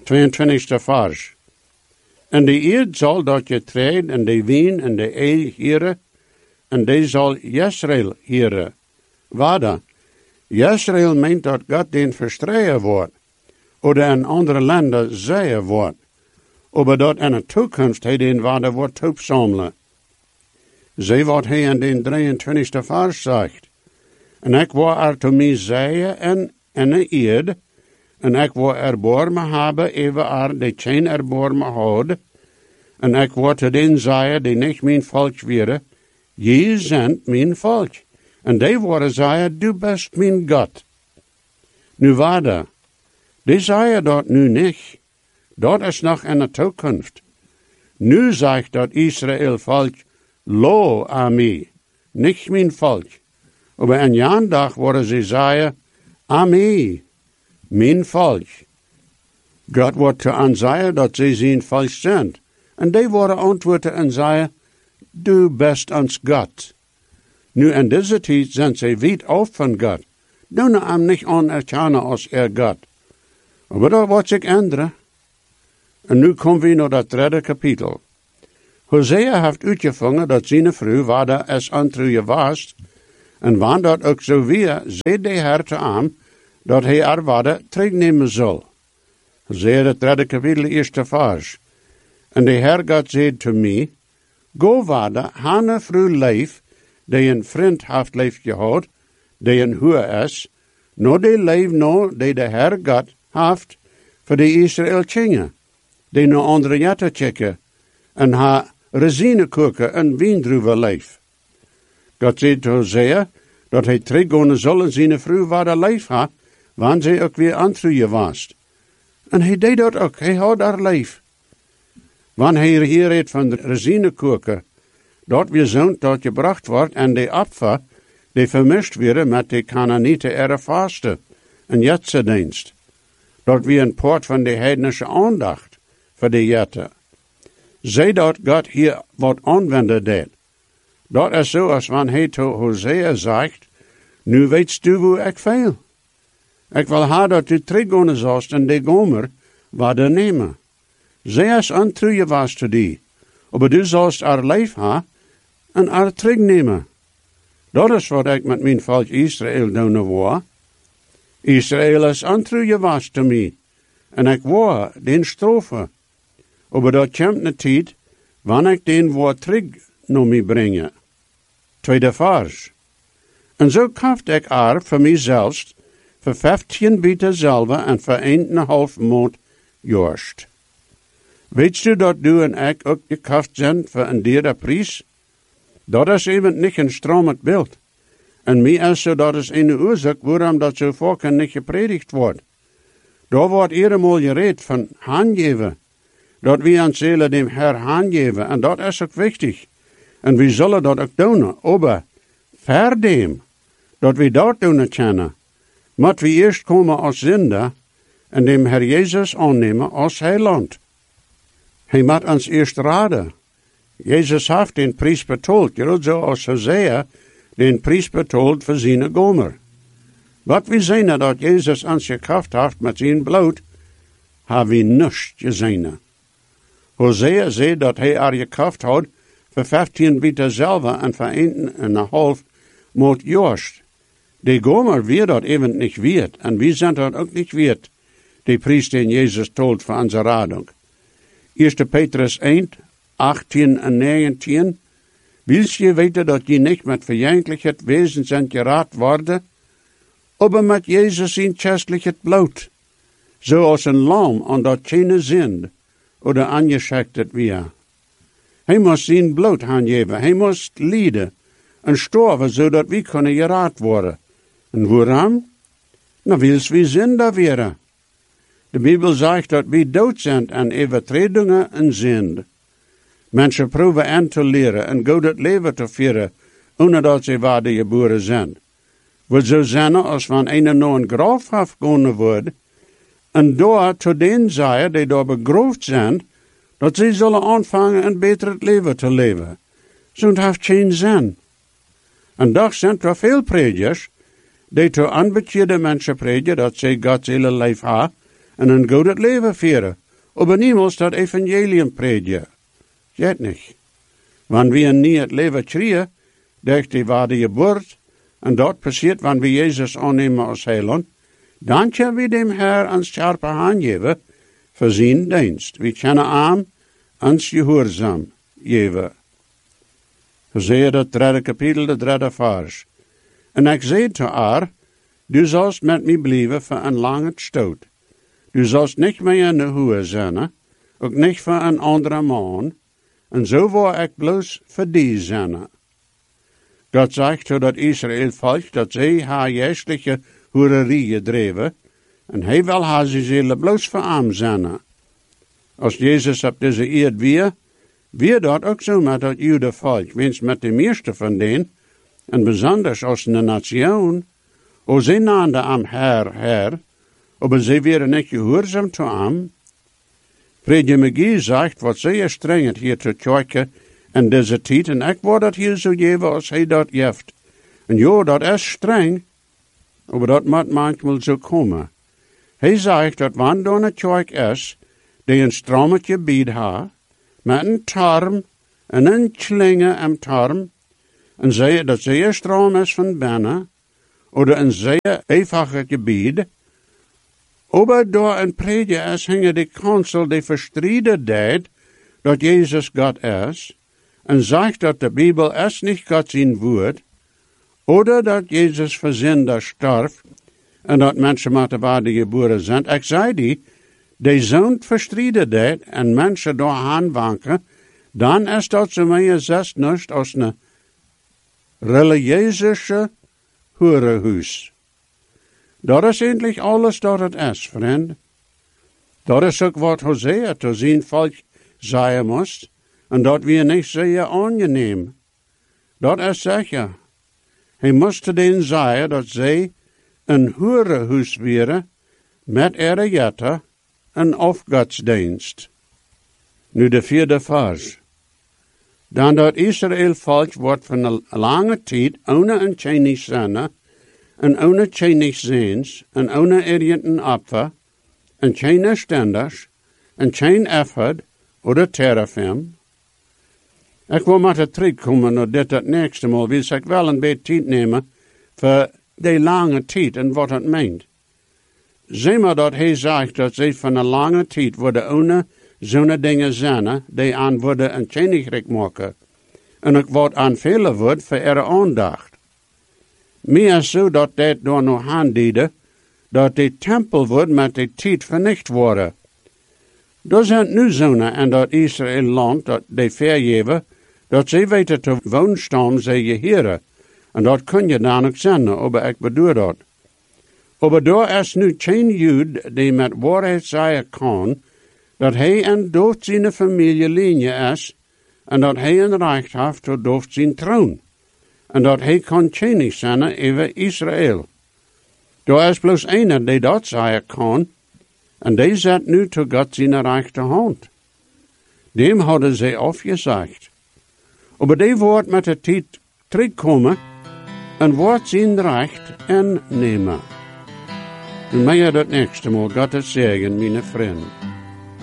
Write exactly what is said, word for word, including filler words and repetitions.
tweeëntwintigste vers. En de eerd zal dat je treed en de wien en de eil heren, en die zal Israël heren. Wada, Israël meent dat God den verstreien wordt, of in andere landen zeien wordt, maar dat in de toekomst hij den waarde wordt opzamelen. Zie wat hij in den drieëntwintigste vers zegt. En ik wil er te mij zeien en in de eerd, en ik wil erbarmen hebben even er die geen erbarmen houden, en ik wil te den zeien die niet mijn volk waren, je zendt mijn volk. En die worden zeien, du bent mijn God. Nu waarde, die zeien dat nu niet. Dat is nog in de toekomst. Nu zegt dat Israël volk, lo aan mij, niet mijn volk. Maar in jan dag worden ze zeien, aan mij, mijn volk. God wordt te aanzeien dat ze zijn volk zijn. En die worden antwoorden en zeien, du bent ons God. Nu in deze tijd zijn ze weit af van God. Doen hem niet anerkennen als er God. Maar dat wordt zich änderen. En nu komen we naar dat derde kapitel. Hosea heeft uitgevangen dat zijn vrouw waarde es antruie was, en wanneer dat ook zo weer, zei de Heer te hem, dat hij er waarde terugnemen zal. Hosea dat derde kapitel, eerste vers. En de Heer God zei te mij, go waarde, hane vrouw leef, die een vriend heeft leef gehad, die een huur is, no die leef no, die de Heer God heeft, voor de Israël kingen, die no andere jatten checken, en ha rezinekoeken en wiendruwen leef. God zei te Hosea, dat hij teruggaan zal en zijn vrouw waar leef ha, wanneer zij ook weer antruien was. En hij deed dat ook, hij had haar leef. Wanneer hij hier het van de rezinekoeken, dat weer zo'n dat gebracht wordt en de apfer, die vermischt werden met de Canaanieten er vasten, en jetsendienst. Dat weer een poort van de heidnische aandacht voor de jetten. Zij dat God hier wat aanwenden deed. Dat is zo als wanneer hij tot Hosea zegt, nu weet du hoe ik veel. Ik wil haar dat u teruggaan zalst en de gomer waarde nemen. Zij is antruie was te die, maar du zalst haar leef ha en haar terugnemen. Dat is wat ik met mijn volk Israël doen wil. Israël is antruie was te mij, en ik wil den strofen. Maar dat komt een tijd, wanneer ik den woord terug naar mij brengen. Tweede vers. En zo kaft ik er voor mijzelf, voor vijftien bieten zelve en voor een en een half maand jorst. Weet u dat du en ik ook gekaft zijn voor een derde prijs? Dat is even niet een stromend beeld. En mij is zo dat is een oorzaak waarom dat zo vaak niet gepredigd wordt. Daar wordt eenmaal gereed van handgeven. Dat we aan zullen dem Herr handgeven. En dat is ook wichtig. En we zullen dat ook doen. Maar verdem, dat we dat doen kennen, moet we eerst komen als zinder en dem Herr Jezus aannemen als heiland. Hij moet ons eerst raden. Jezus heeft den prijs betaald, zo als Hosea den prijs betaald voor zijn gomer. Wat we zien dat Jezus ons gekraft heeft met zijn bloed, hebben we niets gezien. Hosea zei dat hij er gekraft had voor vijftien bieten zelf en voor een en een half moet jorst. De gomer weer dat even niet weet, en we zijn dat ook niet weet, de prijs den Jezus tolt voor onze radung. Eerste Petrus één, achttien en negentien. Wils je weten dat je niet met verjankelijkheid wezen zijn geraad worden, maar met Jezus zijn christelijkheid bloed, zoals een lam aan dat geen zin, of aangeschikt het weer. Hij moest zijn bloed aangeven, hij moest lijden en sterven, zodat we kunnen geraad worden. En waarom? Nou, wils we zinder werden. De Bijbel zegt dat we dood zijn aan overtredingen en zin. Mensen proberen aan te leren en goed het leven te vieren, zonder dat ze waarde geboren zijn. Wat zo zijn als van een naar een graf afgegaan wordt, en door te den zeggen die daar begroofd zijn, dat ze zullen aanvangen een beter leven te leven. Zo'n heeft geen zin. En toch zijn er veel predikers, die te onbekende mensen prediken dat ze Gods hele leven hebben, en een goed leven vieren, aber niemals dat evangelium predigen. Jet niet. Wanneer we niet het leven kriegen, durch die ware geboorte, en dat passiert, wanneer we Jezus aannemen als heiland, dan kunnen we dem Herr ans scherpe hand geven, voor zijn dienst. We kunnen aan ans gehoorzaam geven. Hosea dat derde kapitel, de derde vers. En ik zei te haar, du zalst met mij blijven voor een lange stoot. Du zalst niet meer in de hoer zijn, ook niet voor een andere man, en zo word ik bloos voor die zijn. God zegt to dat Israël volk dat zij haar geestelijke hoererie gedreven, en hij wil haar ze zullen bloos voor hem zijn. Als Jezus op deze eerd weer, weer dat ook zo met dat Jude volk, wens met de meeste van denen, en bijzonders als een nation, o zij naamden am Herr, Herr, aber zij werden niet gehoorzaam te hem. Prediker McGee zegt wat zeer streng het hier te kijken in deze tijd, en ik word dat hier zo geven als hij dat geeft. En ja, dat is streng, aber dat moet manchmal zo komen. Hij zegt dat wanneer er een kerk is, die een strommetje gebied heeft, met een tarm en een slinge am tarm, en zij, dat zeer strom is van binnen, of een zeer eenvoudige gebied, aber door een prediker is hingen de kansel die verstrijden deed, dat Jezus God is, en zegt dat de Bijbel is niet God zijn woord, oder dat Jezus voor zinder starf, en dat mensen met de waarde geboren zijn. Ik zei die, die zo'n verstrijden deed, en mensen door aanwanken, dan is dat zo meer zes niets als een religieuze hoerenhuis. Dat is eigenlijk alles dat het is, vriend. Dat is ook wat Hosea te zijn volk zeggen moest, en dat we niet zeer aangeneem. Dat is zeker. Hij moest denen zeggen dat zij een hoerenhuis waren, met ihre jetten en afgodsdienst. Nu de vierde vers. Dan dat Israël volk wordt van een lange tijd ohne een Chinese zenne, en ohne Chinese zins, en ohne irgendein Opfer, en geen stenders, en geen effort, oder terrafim. Ik wil maar te terugkomen naar dit het nächste mal, wil ik wel een beetje tijd nemen voor die lange tijd en wat het meent. Zie maar dat hij zegt dat zij van een lange tijd worden ohne zo'n dingen zijn, die aan worden een koninkrijk maken. En ook wat aan velen wordt voor ihre aandacht. Meer zo dat dit door nog aandiede, dat de tempel wordt met de tijd vernicht worden. Er zijn nu zonen in dat Israël land, dat de vergeven, dat ze weten te wonen staan, zei je heren. En dat kun je dan ook zenden, maar ik bedoel dat. Maar daar is nu geen Jood die met waarheid zeggen kan, dat hij een door zijn familielinie is, en dat hij een recht heeft tot door zijn troon. En dat hij kan koning zijn over Israël. Er is bloos een die dat zeggen kan, en die zet nu tot God zijn rechterhand. Dem hadden zij afgezegd. Maar die wordt met de tijd terugkomen en wordt zijn recht innemen. En mij dat nächste Mal, God het zegen, mijn vriend.